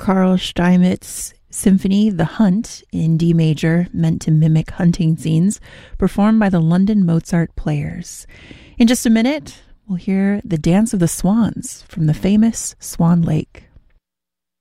Carl Steinmetz Symphony, The Hunt, in D major, meant to mimic hunting scenes, performed by the London Mozart Players. In just a minute, we'll hear The Dance of the Swans from the famous Swan Lake.